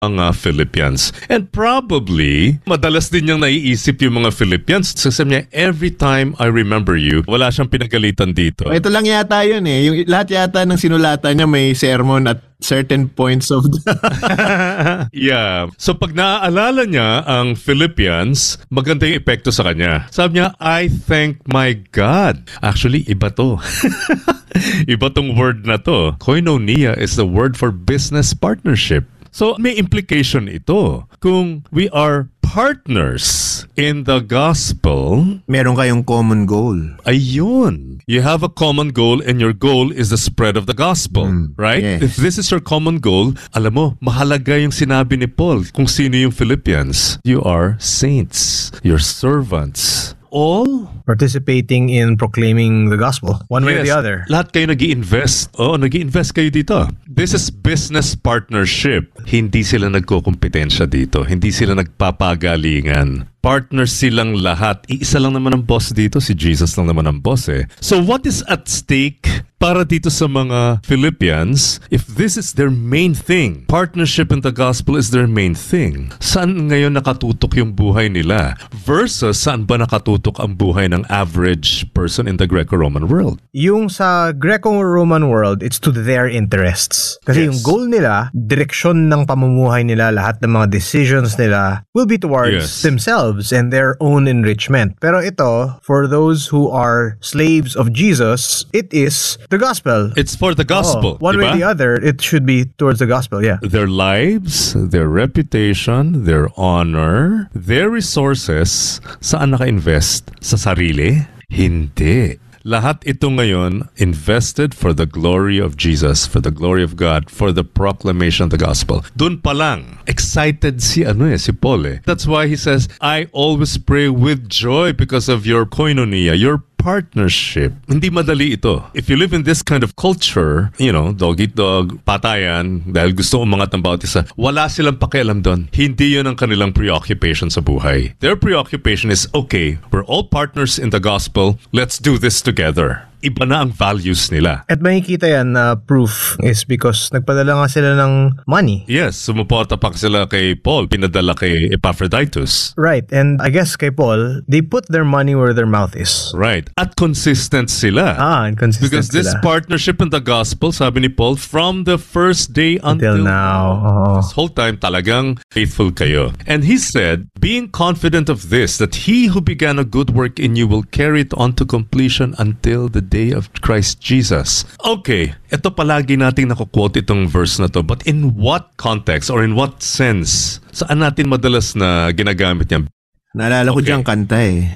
mga Philippians. And probably, madalas din niyang naiisip yung mga Philippians. Sasabi niya, every time I remember you, wala siyang pinagalitan dito. Ito lang yata yun eh. Yung lahat yata ng sinulatan niya may sermon at certain points of the... Yeah. So pag naaalala niya ang Philippians, maganda yung epekto sa kanya. Sabi niya, I thank my God. Actually, iba to. Iba tong word na to. Koinonia is the word for business partnership. So may implication ito. Kung we are partners in the gospel, meron kayong common goal. Ayun. You have a common goal and your goal is the spread of the gospel, right? Yes. If this is your common goal, alam mo, mahalaga yung sinabi ni Paul kung sino yung Philippians. You are saints. You're servants. All participating in proclaiming the gospel, one way or the other. Lahat kayo nag-i-invest. Oo, nag-i-invest kayo dito. This is business partnership. Hindi sila nagkokompetensya dito. Hindi sila nagpapagalingan. Partners silang lahat. Iisa lang naman ang boss dito. Si Jesus lang naman ang boss eh. So what is at stake para dito sa mga Philippians if this is their main thing? Partnership in the gospel is their main thing. Saan ngayon nakatutok yung buhay nila? Versus saan ba nakatutok ang buhay ng average person in the Greco-Roman world? Yung sa Greco-Roman world, it's to their interests. Kasi yung goal nila, direksyon ng pamumuhay nila, lahat ng mga decisions nila will be towards themselves and their own enrichment. Pero ito, for those who are slaves of Jesus, it is the gospel. It's for the gospel. One diba? way or the other, it should be towards the gospel, yeah. Their lives, their reputation, their honor, their resources, saan naka-invest? Sa sarili? Hindi. Lahat ito ngayon invested for the glory of Jesus, for the glory of God, for the proclamation of the gospel. Doon pa lang, excited si Paul eh. That's why he says, I always pray with joy because of your koinonia, your partnership. Hindi madali ito. If you live in this kind of culture, dog-eat-dog, patayan, dahil gusto umangat ng bawat isa, wala silang pakialam doon. Hindi yun ang kanilang preoccupation sa buhay. Their preoccupation is, okay, we're all partners in the gospel, let's do this together. Iba na ang values nila. At makikita yan na proof is because nagpadala nga sila ng money. Yes, sumuporta pa sila kay Paul, pinadala kay Epaphroditus. Right, and I guess kay Paul, they put their money where their mouth is. Right, at consistent sila. And consistent because this partnership in the gospel, sabi ni Paul, from the first day until now. This whole time talagang faithful kayo. And he said, being confident of this, that he who began a good work in you will carry it on to completion until the day of Christ Jesus. Okay, ito palagi nating nakuquote itong verse na to, but in what context or in what sense? Saan natin madalas na ginagamit niya? Naalala ko diyang kanta eh.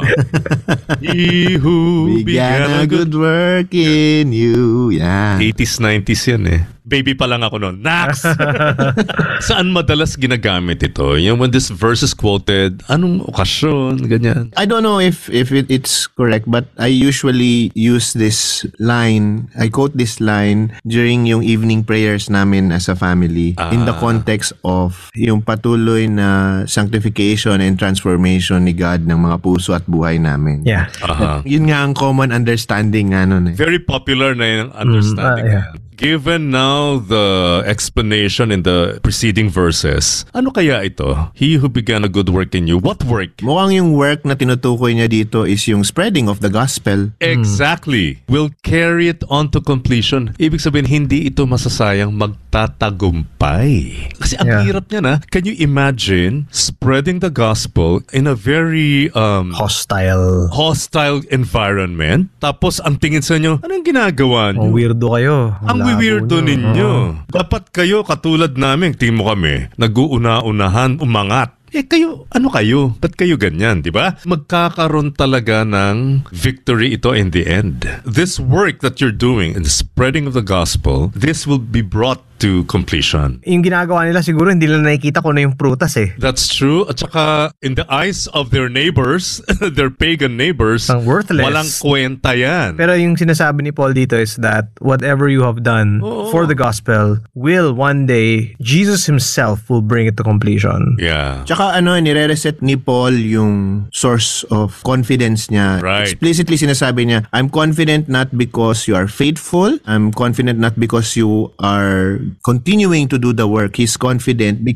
He who began a good work in you. Yeah. 80s, 90s yan eh. Baby pa lang ako noon. Nax! Saan madalas ginagamit ito? When this verse is quoted, anong okasyon? Ganyan. I don't know if it's correct, but I usually use this line, I quote this line during yung evening prayers namin as a family in the context of yung patuloy na sanctification and transformation ni God ng mga puso at buhay namin. Yeah. Yun nga ang common understanding nga nun eh. Very popular na yung understanding. Given now the explanation in the preceding verses, ano kaya ito? He who began a good work in you. What work? Mukhang yung work na tinutukoy niya dito is yung spreading of the gospel. Exactly. Will carry it on to completion. Ibig sabihin, hindi ito masasayang magtatagumpay. Kasi ang hirap niya na. Can you imagine spreading the gospel in a very hostile environment? Tapos ang tingin sa inyo, anong ginagawa niyo? Weirdo kayo. Ang weirdo ninyo. Dapat kayo katulad namin, tingin mo kami, nag-uuna-unahan, umangat. Kayo, ano kayo? Ba't kayo ganyan, di ba? Magkakaroon talaga ng victory ito in the end. This work that you're doing in the spreading of the gospel, this will be brought to completion. Yung ginagawa nila siguro hindi lang nakikita kung ano yung prutas eh. That's true. At saka in the eyes of their neighbors, their pagan neighbors, worthless. Walang kwenta yan. Pero yung sinasabi ni Paul dito is that whatever you have done for the gospel will one day, Jesus himself will bring it to completion. Yeah. Tsaka nire-reset ni Paul yung source of confidence niya. Right. Explicitly sinasabi niya, I'm confident not because you are faithful, I'm confident not because you are continuing to do the work. He's confident